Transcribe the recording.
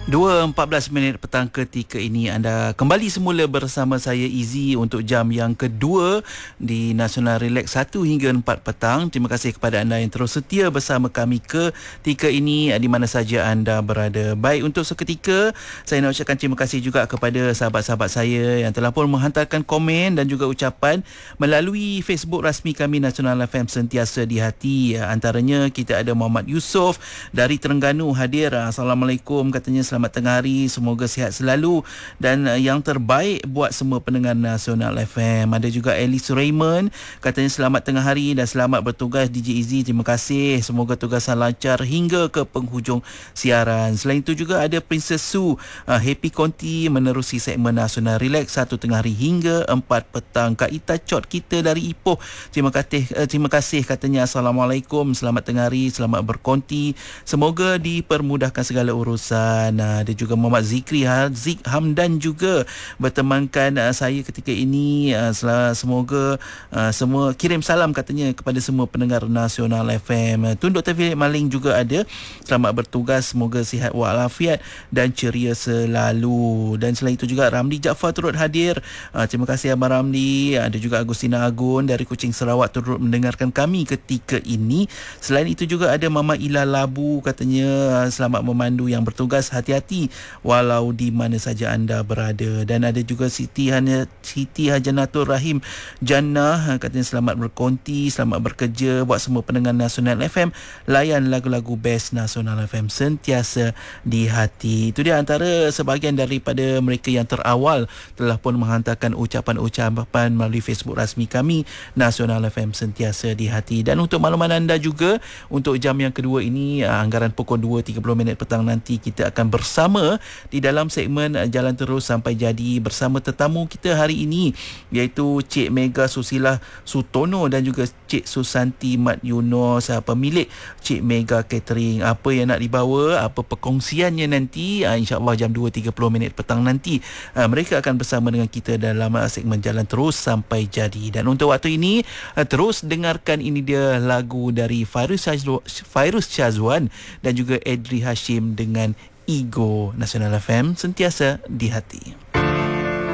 2.14 petang ketika ini anda kembali semula bersama saya Izzy untuk jam yang kedua di Nasional Relax 1 hingga 4 petang. Terima kasih kepada anda yang terus setia bersama kami ketika ini di mana saja anda berada. Baik, untuk seketika saya nak ucapkan terima kasih juga kepada sahabat-sahabat saya yang telah pun menghantarkan komen dan juga ucapan melalui Facebook rasmi kami Nasional FM Sentiasa di Hati. Antaranya kita ada Muhammad Yusof dari Terengganu hadir. Assalamualaikum, katanya selamat tengah hari, semoga sihat selalu dan yang terbaik buat semua pendengar Nasional FM. Ada juga Alice Raymond, katanya selamat tengah hari dan selamat bertugas DJ Izzy. Terima kasih, semoga tugasan lancar hingga ke penghujung siaran. Selain itu juga ada Princess Sue, Happy Conti menerusi segmen Nasional Relax 1 tengah hari hingga 4 petang. Kak Ita Chot kita dari Ipoh, terima kasih katanya Assalamualaikum, selamat tengah hari, selamat berkonti, semoga dipermudahkan segala urusan. Ada juga Muhammad Zikri Zik Hamdan juga bertemankan saya ketika ini. Semoga semua kirim salam katanya kepada semua pendengar Nasional FM. Tun Dr. Philip Maling juga ada, selamat bertugas, semoga sihat walafiat dan ceria selalu. Dan selain itu juga Ramli Jaafar turut hadir. Terima kasih Abang Ramli. Ada juga Agustina Agun dari Kuching Sarawak turut mendengarkan kami ketika ini. Selain itu juga ada Mama Ila Labu, katanya selamat memandu yang bertugas, hati-hati walau di mana saja anda berada. Dan ada juga Siti Hajanatul Rahim Jannah, katanya selamat berkonti, selamat bekerja buat semua pendengar Nasional FM, layan lagu-lagu best Nasional FM sentiasa di hati. Itu dia antara sebahagian daripada mereka yang terawal telah pun menghantarkan ucapan-ucapan melalui Facebook rasmi kami Nasional FM sentiasa di hati. Dan untuk makluman anda juga, untuk jam yang kedua ini, anggaran pukul 2.30 petang nanti kita akan bersama di dalam segmen Jalan Terus Sampai Jadi bersama tetamu kita hari ini, iaitu Cik Mega Susilah Sutono dan juga Cik Susanti Mat Yunos, pemilik Cik Mega Catering. Apa yang nak dibawa, apa perkongsiannya nanti, insya-Allah jam 2.30 petang nanti mereka akan bersama dengan kita dalam segmen Jalan Terus Sampai Jadi. Dan untuk waktu ini terus dengarkan ini dia lagu dari Fairuz Syazwan dan juga Edri Hashim dengan Ego. Nasional FM sentiasa di hati.